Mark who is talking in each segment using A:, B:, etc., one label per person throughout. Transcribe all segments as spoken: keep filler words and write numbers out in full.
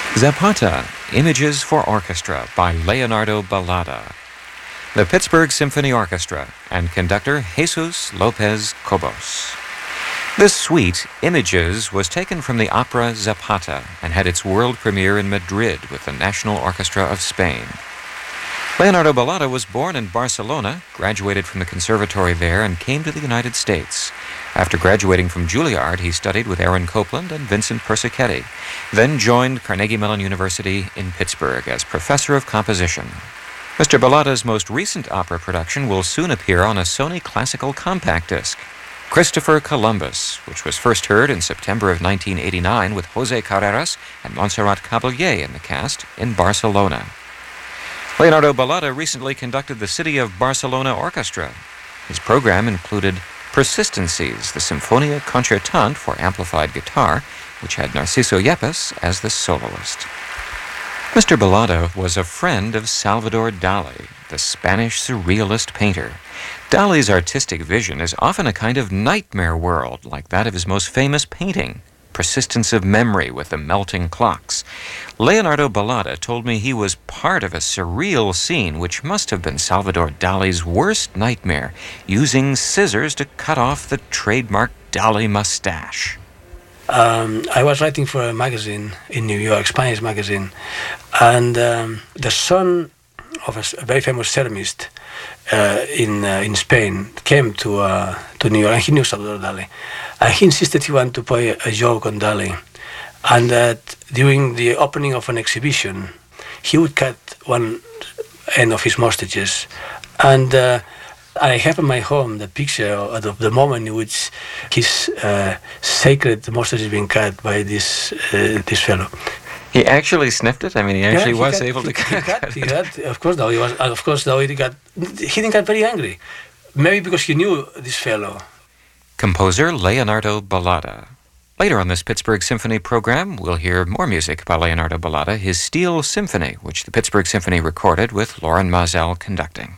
A: Zapata, Images for Orchestra by Leonardo Balada. The Pittsburgh Symphony Orchestra and conductor Jesus Lopez Cobos. This suite, Images, was taken from the opera Zapata and had its world premiere in Madrid with the National Orchestra of Spain. Leonardo Balada was born in Barcelona, graduated from the conservatory there, and came to the United States. After graduating from Juilliard, he studied with Aaron Copland and Vincent Persichetti, then joined Carnegie Mellon University in Pittsburgh as professor of composition. Mister Balada's most recent opera production will soon appear on a Sony Classical compact disc, Christopher Columbus, which was first heard in September of nineteen eighty-nine with Jose Carreras and Montserrat Caballé in the cast in Barcelona. Leonardo Balada recently conducted the City of Barcelona Orchestra. His program included Persistencies, the Sinfonia Concertante for amplified guitar, which had Narciso Yepes as the soloist. Mister Balada was a friend of Salvador Dali, the Spanish surrealist painter. Dali's artistic vision is often a kind of nightmare world, like that of his most famous painting, Persistence of Memory with the Melting Clocks. Leonardo Balada told me he was part of a surreal scene which must have been Salvador Dali's worst nightmare, using scissors to cut off the trademark Dali mustache.
B: Um, I was writing for a magazine in New York, Spanish magazine, and um, the son of a, a very famous ceramist uh, in uh, in Spain came to uh, to New York, and he knew Salvador Dali, and he insisted he wanted to play a joke on Dali, and that during the opening of an exhibition, he would cut one end of his mustaches, and uh, I have in my home the picture of the moment in which his uh, sacred mustache is being cut by this uh, this fellow.
A: He actually sniffed it? I mean, he actually
B: yeah, he
A: was
B: got,
A: able
B: he,
A: to
B: he
A: cut,
B: got,
A: cut
B: he
A: it.
B: got, Of course, though, he was. Of course, though, he got. He didn't get very angry. Maybe because he knew this fellow.
A: Composer Leonardo Balada. Later on this Pittsburgh Symphony program, we'll hear more music by Leonardo Balada, his Steel Symphony, which the Pittsburgh Symphony recorded with Lauren Mazel conducting.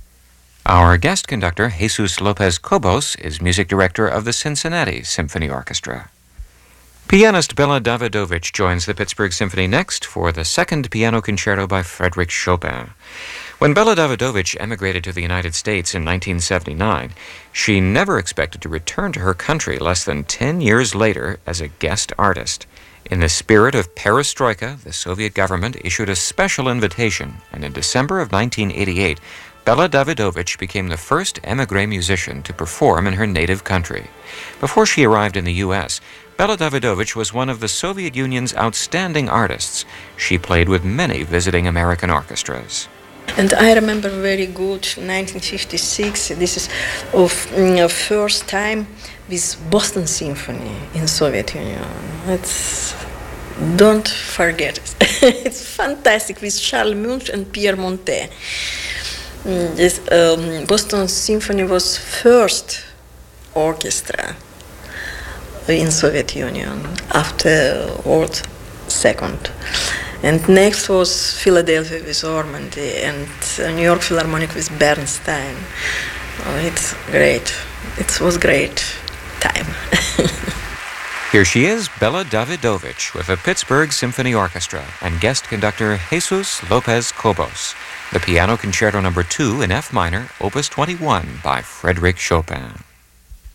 A: Our guest conductor, Jesus Lopez Cobos, is music director of the Cincinnati Symphony Orchestra. Pianist Bela Davidovich joins the Pittsburgh Symphony next for the second piano concerto by Frédéric Chopin. When Bela Davidovich emigrated to the United States in nineteen seventy-nine, she never expected to return to her country less than ten years later as a guest artist. In the spirit of perestroika, the Soviet government issued a special invitation, and in December of nineteen eighty-eight, Bela Davidovich became the first émigré musician to perform in her native country. Before she arrived in the U S, Bela Davidovich was one of the Soviet Union's outstanding artists. She played with many visiting American orchestras.
C: And I remember very good nineteen fifty-six, this is of mm, first time with Boston Symphony in Soviet Union. It's, don't forget it. It's fantastic with Charles Munch and Pierre Montet. This um, Boston Symphony was first orchestra in Soviet Union after World Second, and next was Philadelphia with Ormandy and New York Philharmonic with Bernstein. Oh, it's great. It was great time.
A: Here she is, Bela Davidovich, with the Pittsburgh Symphony Orchestra and guest conductor Jesus Lopez Cobos. The Piano Concerto Number two in F minor, Opus twenty-one by Frédéric Chopin.